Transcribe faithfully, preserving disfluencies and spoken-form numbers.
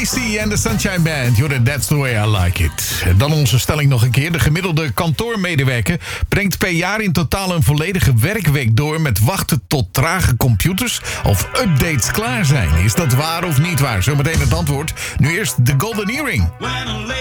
Casey en de Sunshine Band. You're that's the way I like it. Dan onze stelling nog een keer. De gemiddelde kantoormedewerker brengt per jaar in totaal een volledige werkweek door met wachten tot trage computers of updates klaar zijn. Is dat waar of niet waar? Zometeen het antwoord. Nu eerst de Golden Earring.